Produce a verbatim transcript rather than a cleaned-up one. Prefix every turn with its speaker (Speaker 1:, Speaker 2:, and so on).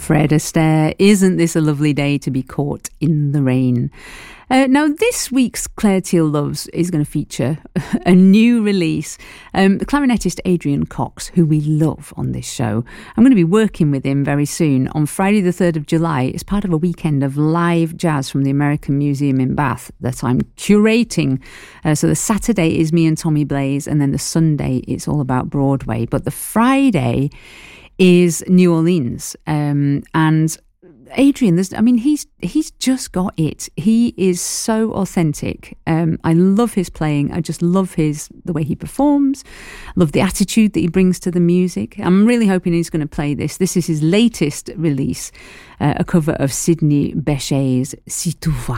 Speaker 1: Fred Astaire, Isn't This a Lovely Day to Be Caught in the Rain? Uh, now, this week's Claire Teal Loves is going to feature a new release. Um, the clarinetist Adrian Cox, who we love on this show. I'm going to be working with him very soon on Friday the third of July as part of a weekend of live jazz from the American Museum in Bath that I'm curating. Uh, so the Saturday is me and Tommy Blaze, and then the Sunday it's all about Broadway. But the Friday is New Orleans. Um, and Adrian, there's, I mean, he's he's just got it. He is so authentic. Um, I love his playing. I just love his the way he performs. Love the attitude that he brings to the music. I'm really hoping he's going to play this. This is his latest release, uh, a cover of Sidney Bechet's Si Tu Vas.